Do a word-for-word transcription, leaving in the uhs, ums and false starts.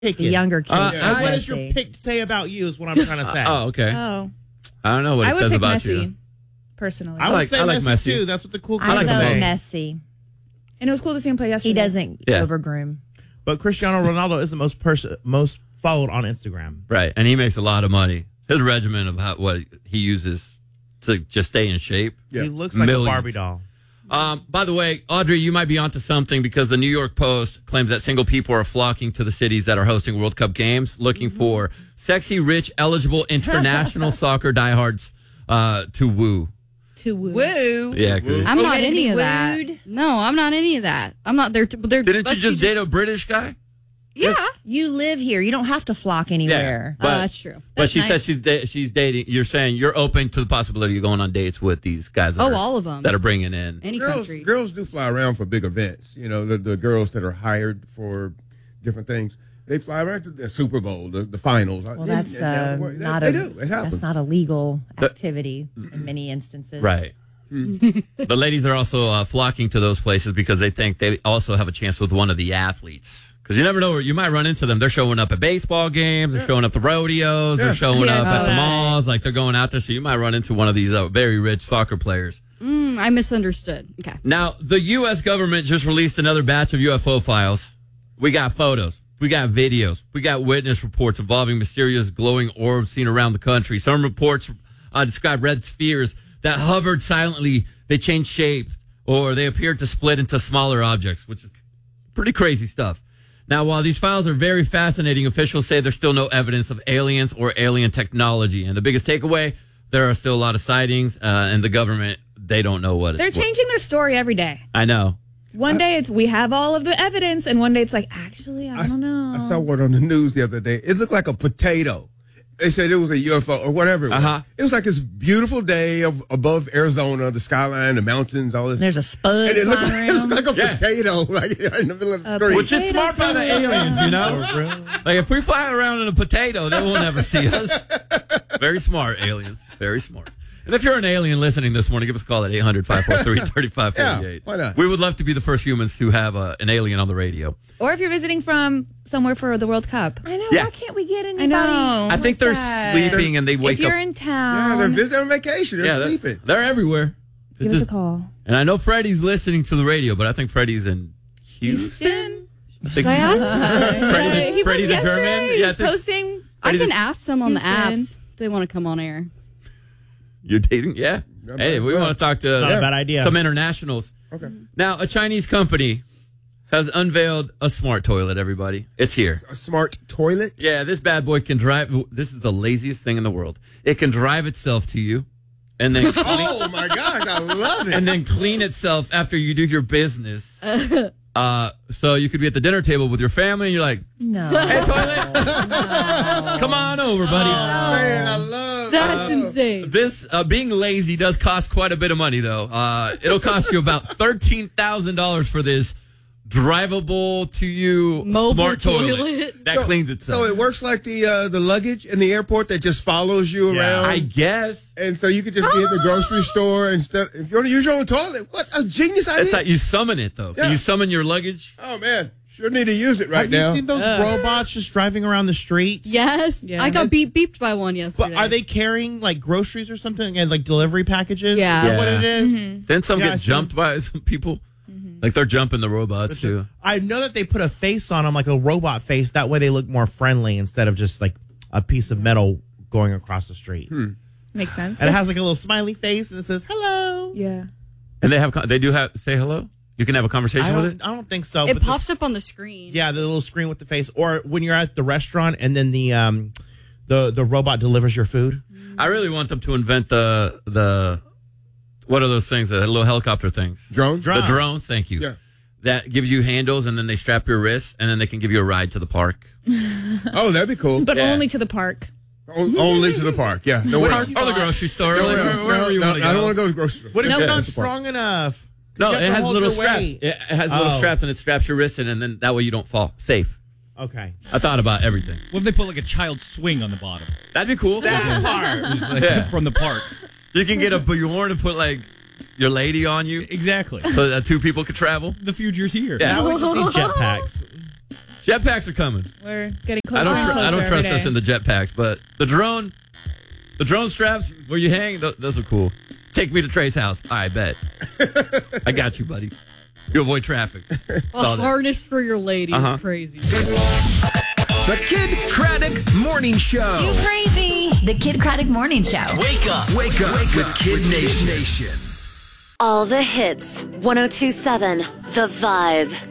the younger kids. Uh, yeah. I, what does your pick say about you is what I'm trying to say. Uh, oh, okay. Oh. I don't know what I it would says pick about Messi, you. personally. I would like- say I like Messi, Messi. too. That's what the cool kids I like vote say. Messi. And it was cool to see him play yesterday. He doesn't Yeah. overgroom. But Cristiano Ronaldo is the most pers- most followed on Instagram. Right, and he makes a lot of money. His regimen of how, what he uses to just stay in shape. He looks like Millions. a Barbie doll. Um, by the way, Audrey, you might be onto something because the New York Post claims that single people are flocking to the cities that are hosting World Cup games, looking for sexy, rich, eligible international soccer diehards uh, to woo. To woo. Woo. Yeah, 'cause- I'm We're not gonna any be of that. wooed. No, I'm not any of that. I'm not there. To, they're didn't you must just be date a British guy? Yeah, You live here. You don't have to flock anywhere. But, uh, that's true. but That's she nice. said she's da- she's dating. You're saying you're open to the possibility of going on dates with these guys. That Oh, are, all of them. that are bringing in. Any girls, country. girls do fly around for big events. You know, the, the girls that are hired for different things, they fly around to the Super Bowl, the, the finals. Well, that's uh, They- not they a do. It happens. that's not a legal The- activity in many instances. Right. The ladies are also uh, flocking to those places because they think they also have a chance with one of the athletes. Because you never know where you might run into them. They're showing up at baseball games. They're showing up at rodeos. They're showing Yeah, I up saw at the that. malls. Like they're going out there. So you might run into one of these uh, very rich soccer players. Mm, I misunderstood. Okay. Now, the U S government just released another batch of U F O files. We got photos. We got videos. We got witness reports involving mysterious glowing orbs seen around the country. Some reports uh, describe red spheres that hovered silently. They changed shape, or they appeared to split into smaller objects, which is pretty crazy stuff. Now, while these files are very fascinating, officials say there's still no evidence of aliens or alien technology. And the biggest takeaway, there are still a lot of sightings, uh, and the government, they don't know what it They're what- changing their story every day. I know. One day it's we have all of the evidence, and one day it's like, actually, I don't know. I saw one on the news the other day. It looked like a potato. They said it was a U F O or whatever it was. Uh-huh. It was like this beautiful day of above Arizona, the skyline, the mountains, all this. There's a spud and it looked, flying like, it looked around. like a Yeah. potato, like in the middle of the A screen. Which is smart by the aliens, you know? Like, if we fly around in a potato, they will never see us. Very smart, aliens. Very smart. And if you're an alien listening this morning, give us a call at eight hundred, five four three, three five four eight. Yeah, why not? We would love to be the first humans to have uh, an alien on the radio. Or if you're visiting from somewhere for the World Cup. I know. Yeah. Why can't we get I anybody? know. I think they're God. sleeping and they wake If you're up. in Yeah, town, they're visiting on vacation. They're Yeah, they're, sleeping. they're everywhere. They're give us a just- call. And I know Freddie's listening to the radio, but I think Freddie's in Houston. Houston? I think Should I ask? Freddie, Uh, he the, Freddie was the yesterday. German. He Yeah, I was think posting. I Freddie can the- ask some on the Houston. apps if they want to come on air. You're dating? Yeah. Yeah, Hey, but- we want to talk to Not a bad idea. some internationals. Okay. Now, a Chinese company has unveiled a smart toilet, everybody. It's here. A smart toilet. Yeah, this bad boy can drive. This is the laziest thing in the world. It can drive itself to you and then Oh my gosh, I love it. and then clean itself after you do your business. Uh, so you could be at the dinner table with your family and you're like, No. hey, toilet, come on over, buddy. Man, I love That's uh, insane. This uh, being lazy does cost quite a bit of money, though. Uh, it'll cost you about thirteen thousand dollars for this drivable to you Mobile smart toilet, toilet. that So- cleans itself. So it works like the uh, the luggage in the airport that just follows you Yeah, around. I guess and so you could just be at the grocery store instead. If you want to use your own toilet, what a genius idea! it's like you summon it though. Can Yeah. you summon your luggage? Oh man, sure need to use it right Have now. you seen those robots just driving around the street? Yes. Yeah. I got beep beeped by one yesterday. But are they carrying like groceries or something and like delivery packages? Yeah. Is that what Yeah. it is? Then some Yeah, I get see. jumped by some people. Like they're jumping the robots too. I know that they put a face on them, like a robot face. That way they look more friendly instead of just like a piece of metal going across the street. Makes sense. And it has like a little smiley face and it says hello. yeah. And they have con- they do have say hello. You can have a I conversation with don't, it. I don't think so. it but pops this- up on the screen. Yeah, the little screen with the face. Or when you're at the restaurant and then the um the the robot delivers your food. I really want them to invent the the what are those things? The little helicopter things. Drones? The drones. Thank you. Yeah. That gives you handles, and then they strap your wrists, and then they can give you a ride to the park. Oh, that'd be cool. But Yeah. only to the park. O- only to the park. Yeah. No Or, else. or the grocery store, Nowhere like, else. where- wherever No, you no, want to go. I don't want to go to the grocery store. What if Nope. you're Yeah. not strong enough? No, You have it to has hold little your straps. weight. It has little Oh. straps, and it straps your wrist in, and then that way you don't fall. Safe. Okay. I thought about everything. What if they put like a child's swing on the bottom? That'd be cool. Just like Yeah. from the park. You can get a Bjorn and put like your lady on you, Exactly. so that two people could travel. The future's here. Yeah. Now we just need jetpacks. Jetpacks are coming. We're getting closer I don't. and Tr- closer I don't trust every us day. in the jetpacks, but the drone, the drone straps where you hang, th- those are cool. Take me to Trey's house. I bet. I got you, buddy. You avoid traffic. A All that. harness for your lady Uh-huh. is crazy. The Kid Craddock Morning Show. You crazy. The Kid Craddock Morning Show. Wake up. Wake up Wake with up Kid with Nation. Nation. All the hits. one oh two point seven The Vibe.